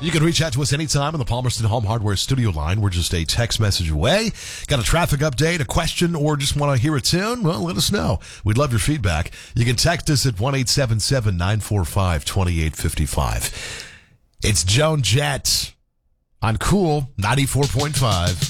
You can reach out to us anytime on the Palmerston Home Hardware studio line. We're just a text message away. Got a traffic update, a question, or just want to hear a tune? Well, let us know. We'd love your feedback. You can text us at 1-877-945-2855. It's Joan Jett on Cool 94.5.